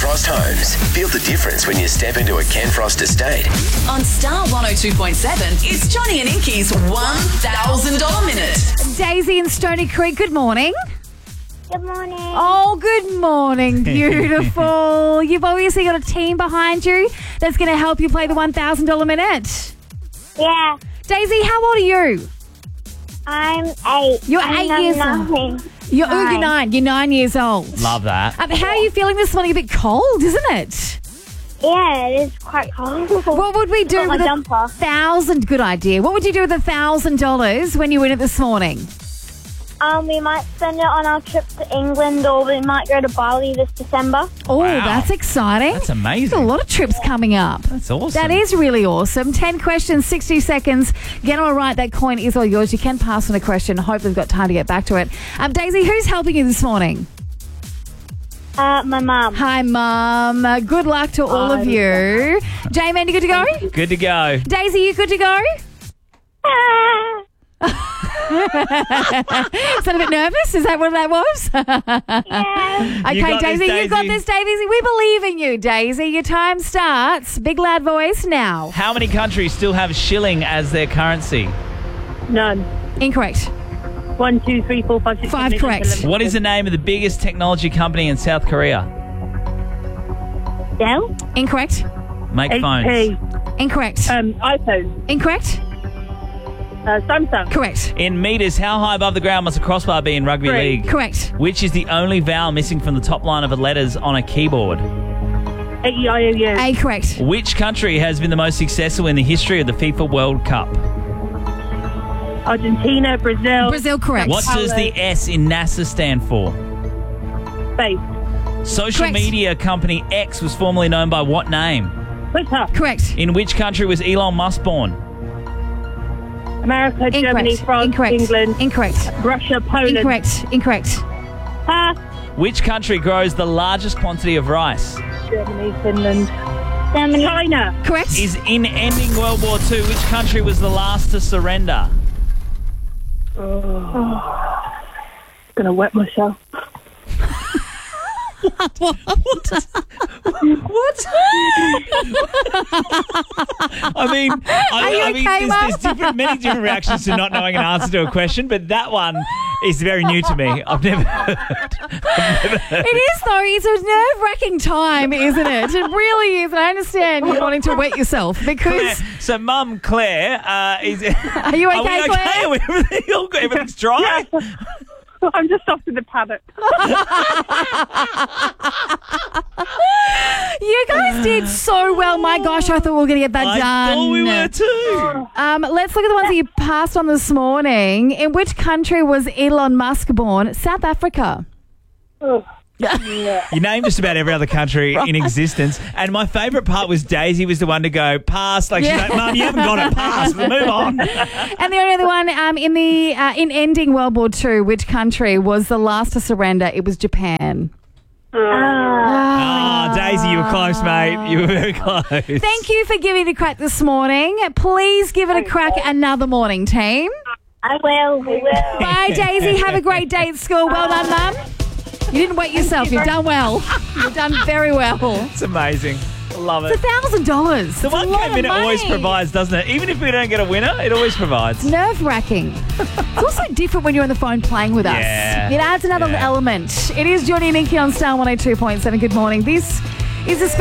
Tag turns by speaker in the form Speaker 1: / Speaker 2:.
Speaker 1: Frost Homes. Feel the difference when you step into a Ken Frost estate.
Speaker 2: On Star 102.7, it's Johnny and Inky's $1,000 minute.
Speaker 3: Daisy in Stony Creek, good morning.
Speaker 4: Good morning.
Speaker 3: Oh, good morning, beautiful. You've obviously got a team behind you that's going to help you play the $1,000 minute.
Speaker 4: Yeah,
Speaker 3: Daisy, how old are you?
Speaker 4: I'm 8.
Speaker 3: You're
Speaker 4: And
Speaker 3: 8
Speaker 4: I'm
Speaker 3: years old.
Speaker 4: 9.
Speaker 3: You're
Speaker 4: 9.
Speaker 3: 9. You're 9 years old.
Speaker 5: Love that.
Speaker 3: How are you feeling this morning? A bit cold, isn't it?
Speaker 4: Yeah, it is quite cold.
Speaker 3: What would we do
Speaker 4: Got my
Speaker 3: with
Speaker 4: jumper.
Speaker 3: $1,000? Good idea. What would you do with $1,000 when you win it this morning?
Speaker 4: We might spend it on our trip to England, or we might go to Bali this December.
Speaker 3: Oh,
Speaker 5: Wow.
Speaker 3: that's exciting.
Speaker 5: That's
Speaker 3: There's
Speaker 5: amazing.
Speaker 3: a lot of trips coming up.
Speaker 5: That's awesome.
Speaker 3: That is really awesome. 10 questions, 60 seconds. Get all right. That coin is all yours. You can pass on a question. Hopefully we've got time to get back to it. Daisy, who's helping you this morning?
Speaker 4: My mum.
Speaker 3: Hi, Mum. Good luck to all of you. J-Man, you good to go?
Speaker 5: Good to go.
Speaker 3: Daisy, you good to go? Sound a bit nervous? Is that what that was?
Speaker 4: Yeah.
Speaker 3: Okay,
Speaker 5: You got this,
Speaker 3: Daisy, you've got
Speaker 5: Daisy.
Speaker 3: this, Daisy. We believe in you, Daisy. Your time starts. Big loud voice now.
Speaker 5: How many countries still have shilling as their currency?
Speaker 6: None.
Speaker 3: Incorrect.
Speaker 6: 1, 2, 3, 4, 5, 6,
Speaker 3: 5
Speaker 6: 7, 8,
Speaker 3: correct.
Speaker 6: 9, 10, 11.
Speaker 5: What is the name of the biggest technology company in South Korea?
Speaker 6: Dell?
Speaker 3: Incorrect.
Speaker 5: Make phones.
Speaker 6: HP.
Speaker 3: Incorrect.
Speaker 6: iPhone.
Speaker 3: Incorrect.
Speaker 6: Samsung.
Speaker 3: Correct.
Speaker 5: In metres, how high above the ground must a crossbar be in rugby
Speaker 6: 3.
Speaker 5: league?
Speaker 3: Correct.
Speaker 5: Which is the only vowel missing from the top line of the letters on a keyboard?
Speaker 6: A-E-I-O-U.
Speaker 3: A correct.
Speaker 5: Which country has been the most successful in the history of the FIFA World Cup?
Speaker 6: Argentina. Brazil.
Speaker 3: Brazil correct.
Speaker 5: What does the S in NASA stand for?
Speaker 6: Space.
Speaker 5: Social
Speaker 3: Correct.
Speaker 5: media company X was formerly known by what name?
Speaker 6: Twitter.
Speaker 3: Correct.
Speaker 5: In which country was Elon Musk born?
Speaker 6: America. Germany.
Speaker 3: Incorrect.
Speaker 6: France.
Speaker 3: Incorrect.
Speaker 6: England.
Speaker 3: Incorrect.
Speaker 6: Russia. Poland.
Speaker 3: Incorrect. Incorrect.
Speaker 6: Pass.
Speaker 5: Which country grows the largest quantity of rice?
Speaker 6: Germany. Finland.
Speaker 4: Germany.
Speaker 6: China.
Speaker 3: Correct.
Speaker 5: Is in ending World War II, which country was the last to surrender?
Speaker 6: Gonna wet myself.
Speaker 5: What? I mean,
Speaker 3: you okay, Mum?
Speaker 5: there's many different reactions to not knowing an answer to a question, but that one is very new to me. I've never heard.
Speaker 3: It is, though. It's a nerve-wracking time, isn't it? It really is. And I understand you wanting to wet yourself
Speaker 5: Claire,
Speaker 3: because...
Speaker 5: so, Mum, Claire, is.
Speaker 3: Are you okay,
Speaker 5: we
Speaker 3: Claire?
Speaker 5: Are we everything's dry?
Speaker 6: I'm just off to the paddock.
Speaker 3: You guys did so well. My gosh, I thought we were going to get that
Speaker 5: I
Speaker 3: done.
Speaker 5: thought we were too.
Speaker 3: Let's look at the ones that you passed on this morning. In which country was Elon Musk born? South Africa.
Speaker 5: You named just about every other country in existence. And my favourite part was Daisy was the one to go, pass. Like, she's like, Mum, you haven't got it, pass. Move on.
Speaker 3: And the only other one, in ending World War II, which country was the last to surrender? It was Japan.
Speaker 5: Oh, Daisy, you were close, mate. You were very close.
Speaker 3: Thank you for giving it a crack this morning. Please give it a crack another morning, team.
Speaker 4: I will. We will.
Speaker 3: Bye, Daisy. Have a great day at school. Well done, Mum. You didn't wet yourself. You've done well. You've done very well.
Speaker 5: It's amazing. I love it.
Speaker 3: It's $1,000.
Speaker 5: The 1K minute always provides, doesn't it? Even if we don't get a winner, it always provides.
Speaker 3: Nerve-wracking. It's also different when you're on the phone playing with us.
Speaker 5: Yeah.
Speaker 3: It adds another element. It is Johnny and Inky on Star 102.7. Good morning. This is a